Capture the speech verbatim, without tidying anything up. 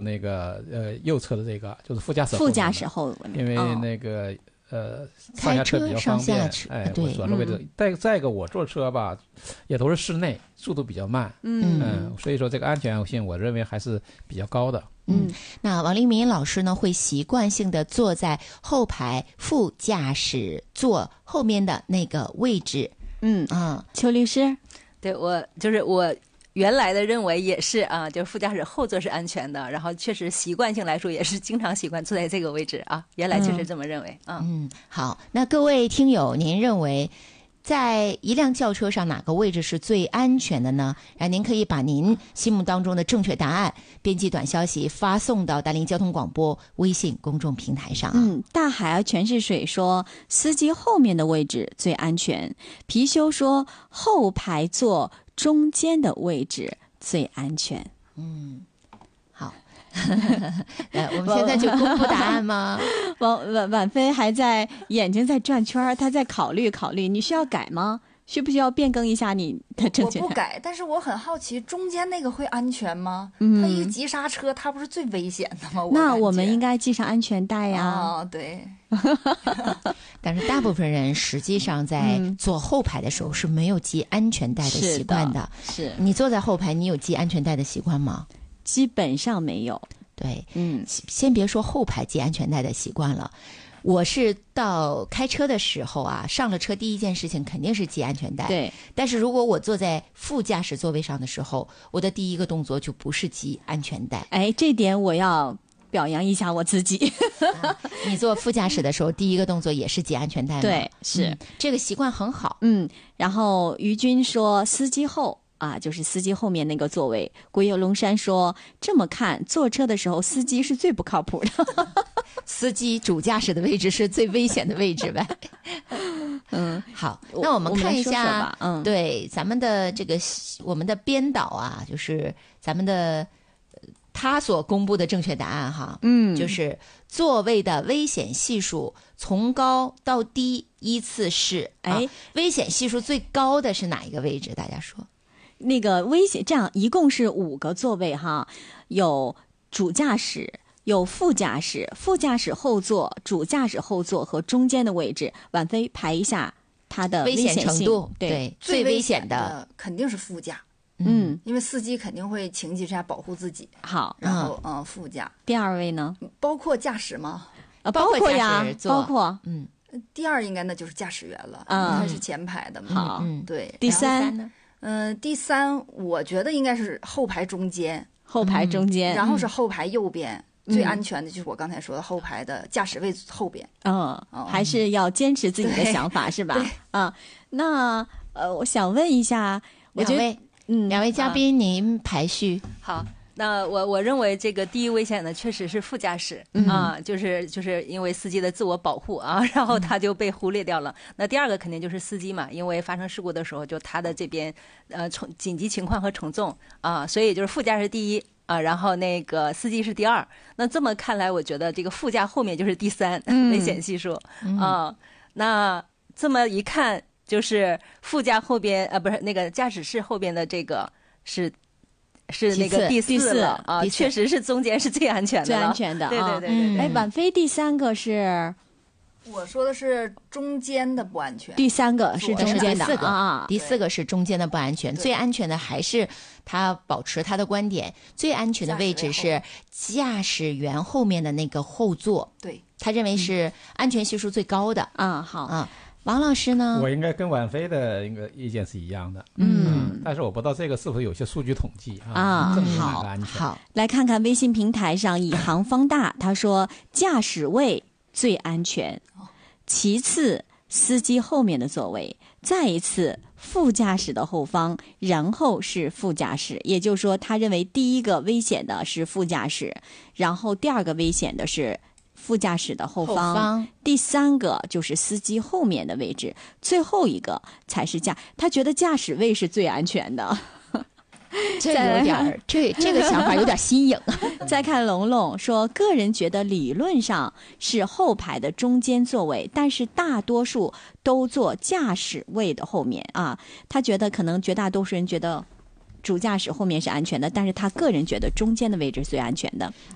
那个呃右侧的这个就是副驾驶副驾驶后因为那个、哦、呃上下车比较方便，哎，我主要的位置。再、嗯、再一个我坐车吧，也都是室内，速度比较慢，嗯嗯，所以说这个安全性我认为还是比较高的。 嗯，那王黎明老师呢会习惯性的坐在后排副驾驶座后面的那个位置。 嗯啊，邱律师， 对，我就是我原来的认为也是啊，就是副驾驶后座是安全的，然后确实习惯性来说也是经常习惯坐在这个位置啊，原来确实这么认为。嗯， 嗯，好，那各位听友，您认为在一辆轿车上哪个位置是最安全的呢？然后您可以把您心目当中的正确答案编辑短消息发送到达林交通广播微信公众平台上、啊。 嗯，大海啊全是水说司机后面的位置最安全，貔貅说后排座中间的位置最安全。 嗯，好。呃，我们现在就公布答案吗？ 王婉婉菲还在眼睛在转圈，他在考虑考虑，你需要改吗？需不需要变更一下你的正确？ 我不改，但是我很好奇，中间那个会安全吗？嗯，它一个急刹车，它不是最危险的吗？ 那我们应该系上安全带呀。 哦，对。 但是大部分人实际上在坐后排的时候是没有系安全带的习惯的。 是的，是你坐在后排，你有系安全带的习惯吗？ 基本上没有。 对，嗯，先别说后排系安全带的习惯了，我是到开车的时候啊，上了车第一件事情肯定是系安全带。 对， 但是如果我坐在副驾驶座位上的时候，我的第一个动作就不是系安全带。 哎，这点我要表扬一下我自己。 啊、你坐副驾驶的时候，第一个动作也是系安全带吗？ 对，是、 嗯、这个习惯很好。 嗯，然后于军说司机后。啊，就是司机后面那个座位。国有龙山说，这么看，坐车的时候司机是最不靠谱的。 司机主驾驶的位置是最危险的位置呗。嗯，好，那我们看一下， 说说吧嗯， 对咱们的这个我们的编导啊，就是咱们的他所公布的正确答案哈， 嗯， 就是座位的危险系数从高到低依次是，哎、啊，危险系数最高的是哪一个位置？大家说。 那个危险，这样一共是五个座位哈，有主驾驶，有副驾驶、副驾驶后座、主驾驶后座和中间的位置。婉菲排一下它的危险程度， 对， 对最危险的肯定是副驾， 嗯， 因为司机肯定会情急之下保护自己。 好， 然后嗯，副驾。 第二位呢？ 包括驾驶吗？ 啊，包括呀，包括嗯。 第二应该那就是驾驶员了，嗯，他是前排的嘛。 好， 嗯，对。 第三呢？嗯、呃，第三我觉得应该是后排中间， 后排中间， 嗯、然后是后排右边、嗯、最安全的就是我刚才说的后排的驾驶位后边。 嗯，哦、还是要坚持自己的想法是吧？啊，那呃，我想问一下，我觉得嗯，两位嘉宾、啊、您排序好。那我我认为这个第一危险呢，确实是副驾驶、嗯、啊，就是就是因为司机的自我保护啊，然后他就被忽略掉了。嗯、那第二个肯定就是司机嘛，因为发生事故的时候，就他的这边呃重紧急情况和承重啊，所以就是副驾是第一啊，然后那个司机是第二。那这么看来，我觉得这个副驾后面就是第三、嗯、危险系数、嗯、啊。那这么一看，就是副驾后边呃不是那个驾驶室后边的这个是。是那个第四了啊，确实是中间是最安全的， 最安全的。 对对对对对。 哎，婉菲第三个是， 我说的是中间的不安全。 第三个是中间的， 第四个啊， 第四个是中间的不安全。最安全的还是他保持他的观点，最安全的位置是驾驶员后面的那个后座。 对， 他认为是安全系数最高的。 啊、嗯，好啊。王老师呢？ 我应该跟婉菲的一个意见是一样的， 嗯， 嗯但是我不知道这个是否有些数据统计啊， 啊证明哪个安全。 好，好来看看微信平台上以行方大，他说驾驶位最安全，其次司机后面的座位，再一次副驾驶的后方，然后是副驾驶。也就是说，他认为第一个危险的是副驾驶，然后第二个危险的是副驾驶的后 方, 后方第三个就是司机后面的位置，最后一个才是驾，他觉得驾驶位是最安全的。 这有点这这个想法有点新颖。 再看龙龙说，个人觉得理论上是后排的中间座位，但是大多数都坐驾驶位的后面啊。他觉得可能绝大多数人觉得主驾驶后面是安全的，但是他个人觉得中间的位置是最安全的。